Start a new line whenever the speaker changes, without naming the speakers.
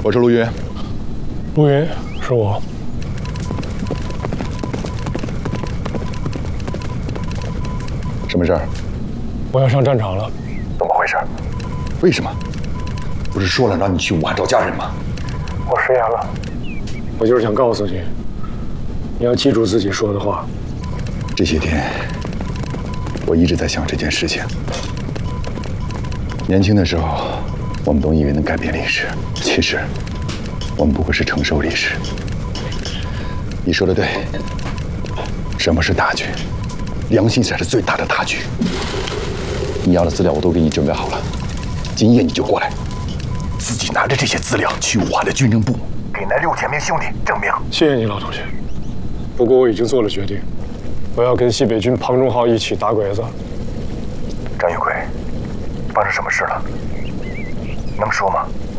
我是陆云。
陆云，是我。
什么事儿？
我要上战场了。
怎么回事？为什么？不是说了让你去武汉找家人吗？
我食言了。我就是想告诉你，你要记住自己说的话。
这些天，我一直在想这件事情。年轻的时候，我们都以为能改变历史，其实我们不过是承受历史。你说的对，什么是大局？良心才是最大的大局。你要的资料我都给你准备好了，今夜你就过来，自己拿着这些资料去武汉的军政部，给那6000名兄弟证明。
谢谢你，老同学。不过我已经做了决定，我要跟西北军庞忠浩一起打鬼子。
张玉奎，发生什么事了？能说吗？